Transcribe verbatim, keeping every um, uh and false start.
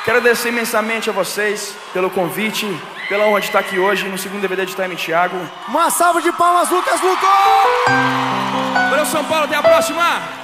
Quero agradecer imensamente a vocês pelo convite, pela honra de estar aqui hoje no segundo D V D de Time Thiago. Uma salva de palmas, Lucas Luco! Valeu, São Paulo, até a próxima!